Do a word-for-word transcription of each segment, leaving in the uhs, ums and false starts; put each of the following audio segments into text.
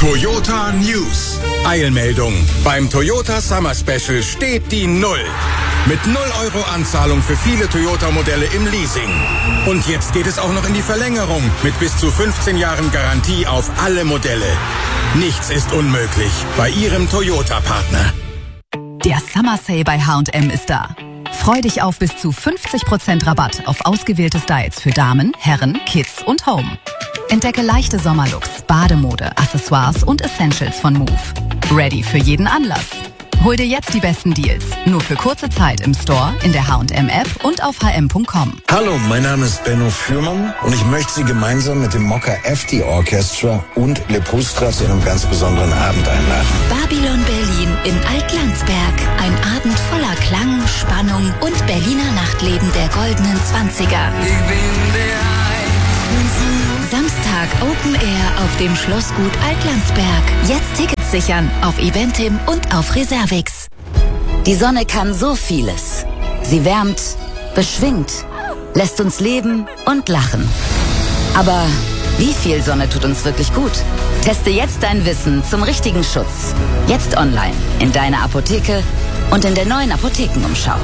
Toyota News. Eilmeldung. Beim Toyota Summer Special steht die Null. Mit null Euro Anzahlung für viele Toyota-Modelle im Leasing. Und jetzt geht es auch noch in die Verlängerung mit bis zu fünfzehn Jahren Garantie auf alle Modelle. Nichts ist unmöglich bei Ihrem Toyota-Partner. Der Summer Sale bei H und M ist da. Freu dich auf bis zu fünfzig Prozent Rabatt auf ausgewählte Styles für Damen, Herren, Kids und Home. Entdecke leichte Sommerlooks, Bademode, Accessoires und Essentials von Move. Ready für jeden Anlass. Hol dir jetzt die besten Deals. Nur für kurze Zeit im Store, in der H und M App und auf h m punkt com. Hallo, mein Name ist Benno Fürmann und ich möchte Sie gemeinsam mit dem Mokka F D Orchestra und Le Pustra zu einem ganz besonderen Abend einladen. Babylon Berlin in Alt-Landsberg. Ein Abend voller Klang, Spannung und Berliner Nachtleben der goldenen Zwanziger. Ich bin der Samstag Open Air auf dem Schlossgut Alt-Landsberg. Jetzt Tickets sichern auf Eventim und auf Reservix. Die Sonne kann so vieles. Sie wärmt, beschwingt, lässt uns leben und lachen. Aber wie viel Sonne tut uns wirklich gut? Teste jetzt dein Wissen zum richtigen Schutz. Jetzt online, in deiner Apotheke und in der neuen Apothekenumschau.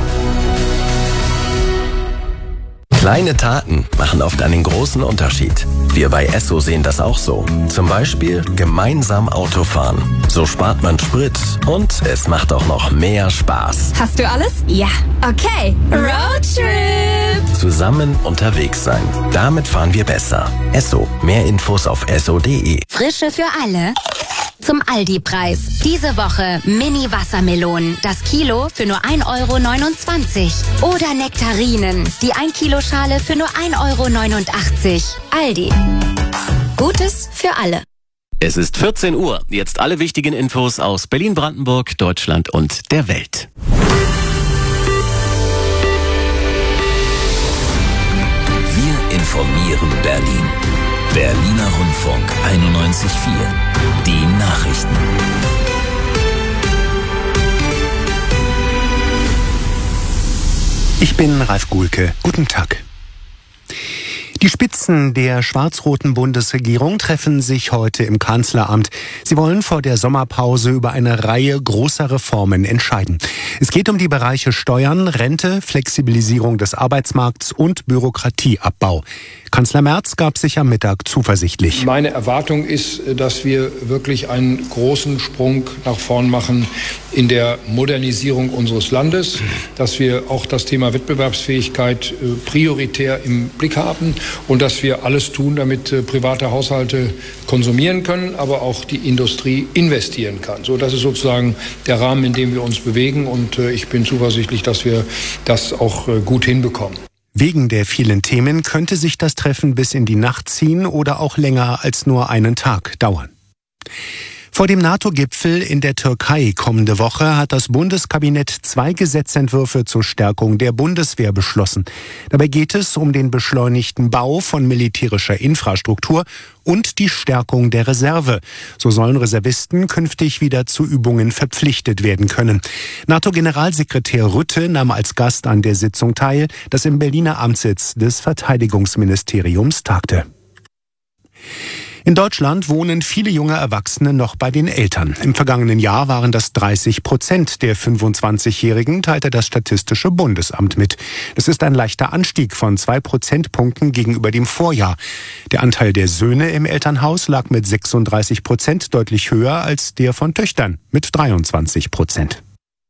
Kleine Taten machen oft einen großen Unterschied. Wir bei Esso sehen das auch so. Zum Beispiel gemeinsam Auto fahren. So spart man Sprit und es macht auch noch mehr Spaß. Hast du alles? Ja. Okay. Roadtrip! Zusammen unterwegs sein. Damit fahren wir besser. Esso. Mehr Infos auf esso punkt de. Frische für alle. Zum Aldi-Preis. Diese Woche Mini-Wassermelonen. Das Kilo für nur ein Euro neunundzwanzig. Oder Nektarinen. Die ein Kilo Schale für nur ein Euro neunundachtzig. Aldi. Gutes für alle. Es ist vierzehn Uhr. Jetzt alle wichtigen Infos aus Berlin, Brandenburg, Deutschland und der Welt. Wir informieren Berlin. Berliner Rundfunk einundneunzig Komma vier. Die Nachrichten. Ich bin Ralf Guhlke. Guten Tag. Die Spitzen der schwarz-roten Bundesregierung treffen sich heute im Kanzleramt. Sie wollen vor der Sommerpause über eine Reihe großer Reformen entscheiden. Es geht um die Bereiche Steuern, Rente, Flexibilisierung des Arbeitsmarkts und Bürokratieabbau. Kanzler Merz gab sich am Mittag zuversichtlich. Meine Erwartung ist, dass wir wirklich einen großen Sprung nach vorn machen in der Modernisierung unseres Landes, dass wir auch das Thema Wettbewerbsfähigkeit prioritär im Blick haben und dass wir alles tun, damit private Haushalte konsumieren können, aber auch die Industrie investieren kann. So, das ist sozusagen der Rahmen, in dem wir uns bewegen, und ich bin zuversichtlich, dass wir das auch gut hinbekommen. Wegen der vielen Themen könnte sich das Treffen bis in die Nacht ziehen oder auch länger als nur einen Tag dauern. Vor dem NATO-Gipfel in der Türkei kommende Woche hat das Bundeskabinett zwei Gesetzentwürfe zur Stärkung der Bundeswehr beschlossen. Dabei geht es um den beschleunigten Bau von militärischer Infrastruktur und die Stärkung der Reserve. So sollen Reservisten künftig wieder zu Übungen verpflichtet werden können. NATO-Generalsekretär Rutte nahm als Gast an der Sitzung teil, das im Berliner Amtssitz des Verteidigungsministeriums tagte. In Deutschland wohnen viele junge Erwachsene noch bei den Eltern. Im vergangenen Jahr waren das dreißig Prozent der fünfundzwanzigjährigen, teilte das Statistische Bundesamt mit. Das ist ein leichter Anstieg von zwei Prozentpunkten gegenüber dem Vorjahr. Der Anteil der Söhne im Elternhaus lag mit sechsunddreißig Prozent deutlich höher als der von Töchtern mit dreiundzwanzig Prozent.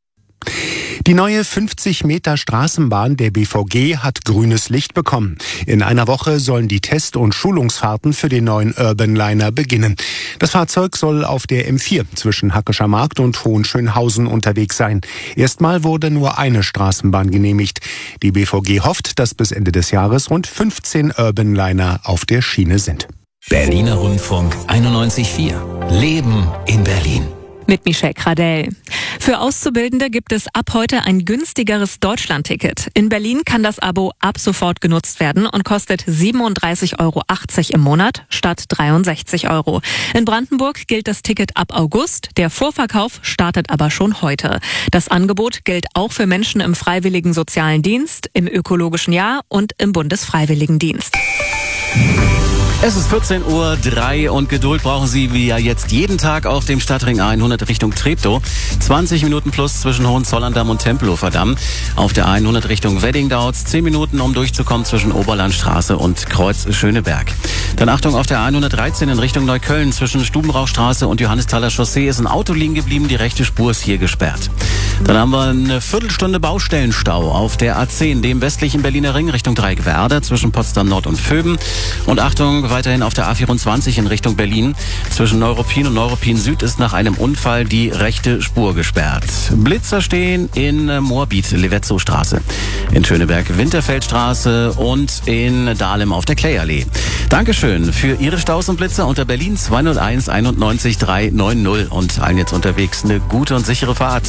Die neue fünfzig Meter Straßenbahn der B V G hat grünes Licht bekommen. In einer Woche sollen die Test- und Schulungsfahrten für den neuen Urban Liner beginnen. Das Fahrzeug soll auf der M vier zwischen Hackescher Markt und Hohenschönhausen unterwegs sein. Erstmal wurde nur eine Straßenbahn genehmigt. Die B V G hofft, dass bis Ende des Jahres rund fünfzehn Urban Liner auf der Schiene sind. Berliner Rundfunk einundneunzig Komma vier. Leben in Berlin. Mit Michelle Cradell. Für Auszubildende gibt es ab heute ein günstigeres Deutschlandticket. In Berlin kann das Abo ab sofort genutzt werden und kostet siebenunddreißig Euro achtzig im Monat statt dreiundsechzig Euro. In Brandenburg gilt das Ticket ab August. Der Vorverkauf startet aber schon heute. Das Angebot gilt auch für Menschen im Freiwilligen Sozialen Dienst, im Ökologischen Jahr und im Bundesfreiwilligendienst. Es ist vierzehn Uhr drei und Geduld brauchen Sie wie ja jetzt jeden Tag auf dem Stadtring A hundert Richtung Treptow. zwanzig Minuten plus zwischen Hohenzollern-Damm und Tempelhofer Damm. Auf der A hundert Richtung Wedding dauert es zehn Minuten, um durchzukommen zwischen Oberlandstraße und Kreuz Schöneberg. Dann Achtung, auf der A hundertdreizehn in Richtung Neukölln zwischen Stubenrauchstraße und Johannisthaler Chaussee ist ein Auto liegen geblieben. Die rechte Spur ist hier gesperrt. Dann haben wir eine Viertelstunde Baustellenstau auf der A zehn, dem westlichen Berliner Ring Richtung Dreieckwerder zwischen Potsdam Nord und Vöben. Und Achtung, weiterhin auf der A vierundzwanzig in Richtung Berlin. Zwischen Neuruppin und Neuruppin Süd ist nach einem Unfall die rechte Spur gesperrt. Blitzer stehen in Moabit, Levetzow-Straße, in Schöneberg, Winterfeldstraße und in Dahlem auf der Klayallee. Dankeschön für Ihre Staus und Blitzer unter Berlin zwei null eins einundneunzig dreihundertneunzig und allen jetzt unterwegs eine gute und sichere Fahrt.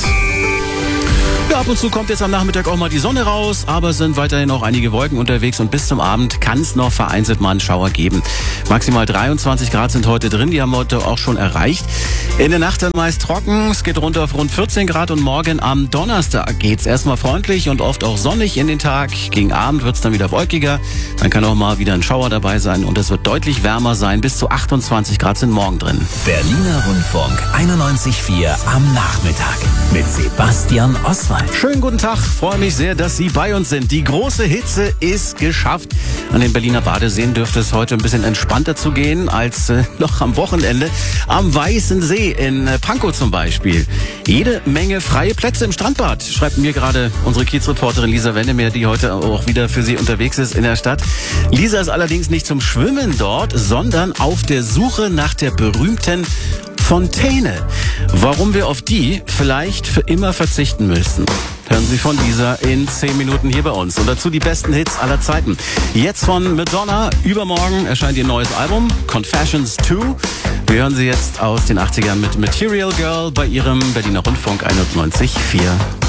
Ja, ab und zu kommt jetzt am Nachmittag auch mal die Sonne raus, aber es sind weiterhin auch einige Wolken unterwegs und bis zum Abend kann es noch vereinzelt mal einen Schauer geben. Maximal dreiundzwanzig Grad sind heute drin, die haben wir heute auch schon erreicht. In der Nacht dann meist trocken, es geht runter auf rund vierzehn Grad und morgen am Donnerstag geht's erstmal freundlich und oft auch sonnig in den Tag. Gegen Abend wird's dann wieder wolkiger, dann kann auch mal wieder ein Schauer dabei sein und es wird deutlich wärmer sein, bis zu achtundzwanzig Grad sind morgen drin. Berliner Rundfunk einundneunzig Komma vier am Nachmittag mit Sebastian Oswald. Schönen guten Tag, freue mich sehr, dass Sie bei uns sind. Die große Hitze ist geschafft. An den Berliner Badeseen dürfte es heute ein bisschen entspannter zu gehen als äh, noch am Wochenende. Am Weißen See in äh, Pankow zum Beispiel. Jede Menge freie Plätze im Strandbad, schreibt mir gerade unsere Kiezreporterin Lisa Wendemeer, die heute auch wieder für Sie unterwegs ist in der Stadt. Lisa ist allerdings nicht zum Schwimmen dort, sondern auf der Suche nach der berühmten Fontäne. Warum wir auf die vielleicht für immer verzichten müssen, hören Sie von Lisa in zehn Minuten hier bei uns. Und dazu die besten Hits aller Zeiten. Jetzt von Madonna. Übermorgen erscheint ihr neues Album, Confessions zwei. Wir hören sie jetzt aus den achtzigern mit Material Girl bei ihrem Berliner Rundfunk einundneunzig Komma vier.